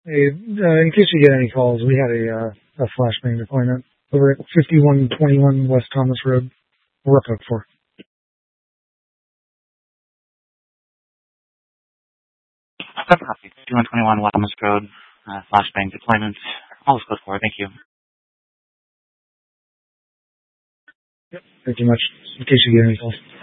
Hey, in case you get any calls, we had a flashbang deployment over at 5121 West Thomas Road. We're up for. 2121 West Thomas Road, flashbang deployment. All is close for. Thank you. Yep. Thank you much. In case you get any calls.